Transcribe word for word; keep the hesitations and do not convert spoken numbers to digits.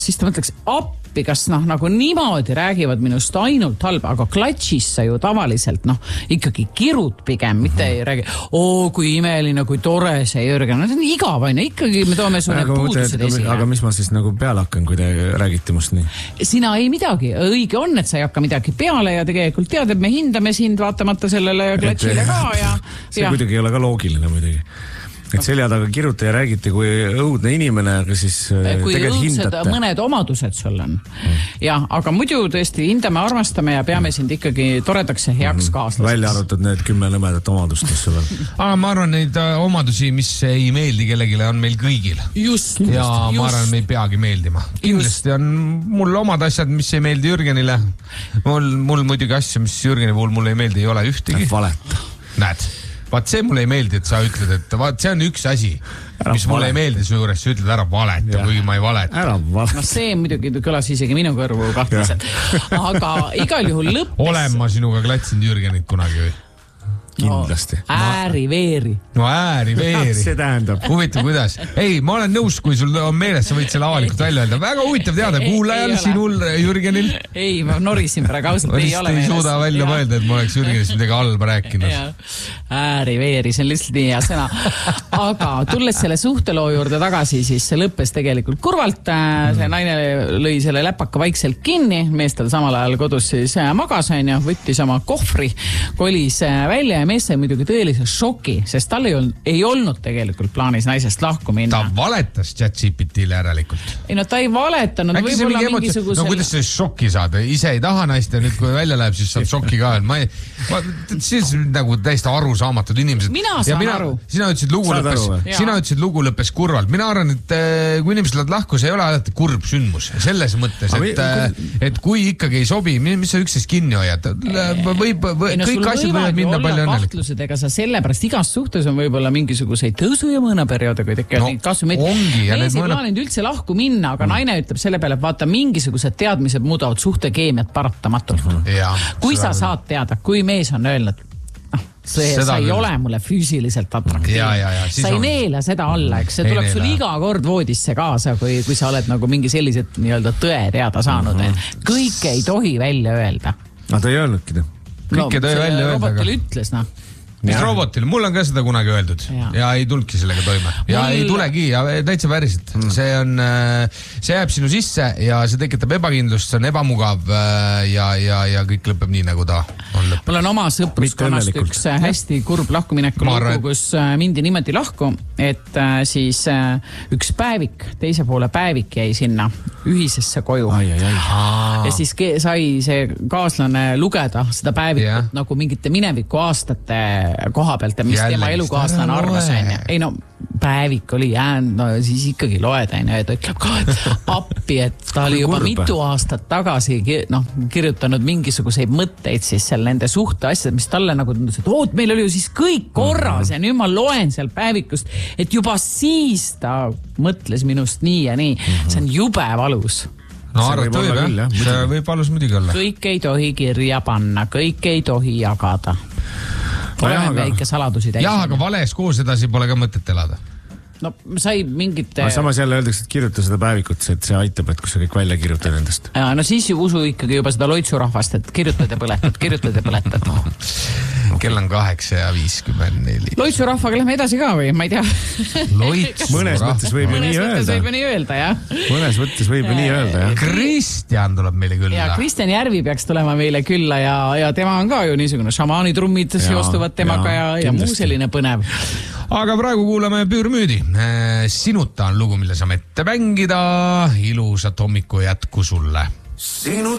siis ta mõtleks, appi, kas noh, nagu niimoodi räägivad minust ainult halb, aga klatšis sa ju tavaliselt, noh, ikkagi kirud pigem, mitte ei räägi, oo, kui imeline, kui tore see Jürgen, no see on igavaine, ikkagi me toome su need puudused esile. Aga mis ma siis nagu peale hakkan, kui te räägite must nii? Sina ei midagi, õige on, et sa ei hakka midagi peale ja tegelikult tead, et me hindame sind vaatamata sellele klatšile ka ja... See ja. Kuidagi ei ole ka loogiline muidugi. Et selja taga kirjuta ja räägite kui õudne inimene, aga siis kui tegelikult õudsed hindate. Mõned omadused sul on. Mm. Ja, aga muidu tõesti hindame, armastame ja peame sind ikkagi toredaks ja heaks mm. kaaslaseks. Välja arvatud need kümme nõmedat omadust, mis sul on. Aga ma arvan, neid omadusi, mis ei meeldi kellegile, on meil kõigil. Just. Ja just. ma arvan, me ei peagi meeldima. Kindlasti on mul omad asjad, mis ei meeldi Jürgenile. Mul, mul muidugi asja, mis Jürgeni puhul mulle ei meeldi, ei ole ühtegi. Valeta. Näed. Vaat see mulle ei meeldi, et sa ütled, et vaat see on üks asi, ära mis mulle ei meeldi su juures, sa ütled ära valeta, kuigi ma ei valeta. Ära valeta. No see muidugi kõlas isegi minu kõrvu kahtlaselt. Aga igal juhul lõppes... Olen ma sinuga klatsinud Jürgenit kunagi või? Kindlasti. No, ääri veeri. No ääri veeri. See tähendab. Huvitav, kuidas? Ei, ma olen nõus, kui sul on meeles, sa võid selle avalikult välja öelda. Väga huvitav teada, kuulajal, sinul, Jürgenil. Ei, ma norisin praegu ausalt, ei ole meeles. Ei suuda välja mõelda, et ma oleks Jürgenist midagi halba rääkinud. Ääri veeri, see on lihtsalt nii hea sõna. Aga tulles selle suhteloo juurde tagasi, siis see lõppes tegelikult kurvalt. See naine lõi selle läpaka vaikselt kinni, meestel samal ajal kodus siis magas, võttis oma kohvri, kolis välja ja mees sai muidugi tõelise šoki, sest tal ei olnud, ei olnud tegelikult plaanis naisest lahku minna. Ta valetas ChatGPT-le järelikult. Ei no ta ei valetanud. Äkki see mingi mingisugusel... No kuidas see šoki saad? Ise ei taha naist ja nüüd kui välja läheb, siis saad šoki ka. Ma ei... Ma, siis nagu täiesti aru saamatud inimesed. Mina saan mina, aru. Sina ütlesid lugu Saad lõppes, aru, sina ütlesid lugu lõppes kurvalt. Mina arvan, et kui inimesed lähevad lahku, see ei ole alati kurb sündmus. Selles mõttes, et, et, et kui ikkagi ei sobi, mis sa üksteist kinni hoiad? Võib, või, no, kõik asjad võivad minna palju õnnelik. Ega sa sellepärast igas suhtes on võib-olla mingisuguseid tõusu ja mõõnaperioode, kui tekkavad no, kasu. Mees ei mõõna... plaaninud üldse lahku minna, aga mm. naine ütleb selle peale, et vaata, mingisugused teadmised muudavad suhtekeemiat paratamatult. Ja, kui sa saad teada, kui mees on öelnud, noh, see, sa ei küll. Ole mulle füüsiliselt atraktiivne. Sa ei on... neela seda alla, eks see ei tuleb neela. Sul iga kord voodisse kaasa, kui, kui sa oled nagu mingi sellised nii-öelda tõe teada saanud. Mm-hmm. Kõike ei tohi välja öelda. No ta ei öelnudki ta. Kõike no, tõi välja öelda. Robotil ütles, noh. Mis robotil? Mul on ka seda kunagi öeldud ja, ja ei tulnudki sellega toime ja mul... ei tulegi ja täitsa päriselt mm. see on, see jääb sinu sisse ja see tekitab ebakindlust, see on ebamugav ja, ja, ja kõik lõpeb nii nagu ta on lõpeb. Mul on oma sõpruskonnast üks hästi kurb lahkumineku lugu, kus mindi niimoodi lahku, et siis üks päevik, teise poole päevik jäi sinna ühisesse koju ai, ai, ai. Ja siis sai see kaaslane lugeda seda päevikut yeah. nagu mingite mineviku aastate koha pealt ja mis Jälle, tema elukaaslane arvas. Ei no, päevik oli jäänud, no siis ikkagi loed, ja ta ütleb ka, et appi, et ta oli juba kurba. Mitu aastat tagasi no, kirjutanud mingisuguseid mõtteid siis seal nende suhte asjad, mis talle nagu tundus, et oot, meil oli ju siis kõik korras mm-hmm. ja nüüd ma loen seal päevikust, et juba siis ta mõtles minust nii ja nii. Mm-hmm. See on jube valus. No arvat võib, küll, jah. See võib valus muidugi olla. Kõik ei tohi kirja panna, kõik ei tohi jagada. Oleme me ikka saladusi täis. Jah, aga vales koos edasi pole ka mõtet elada. No sai mingite... Samas jälle öeldakse, et kirjuta seda päevikut, et see aitab, et kui sa kõik välja kirjutad endast. Ja, no siis ju usu ikkagi juba seda loitsurahvast, et kirjutad ja põletad, kirjutad ja põletad. Kell on kaheksa ja viiskümmend neli. Loitsurahvaga lähme edasi ka või? Ma ei tea. Mõnes mõttes võib ju nii öelda. Mõnes mõttes võib ju nii öelda, jah. Mõnes mõttes võib ju nii öelda, jah. Kristjan tuleb meile külla. Ja Kristjan Järvi peaks tulema meile külla ja, ja tema on ka ju niisugune šamaanitrummid seostuvad temaga ja, ja, ja muu selline põnev. Aga praegu kuulame Püürmüüdi. Sinuta on lugu, mille saame ette mängida. Ilusat hommiku jätku sulle. Sinut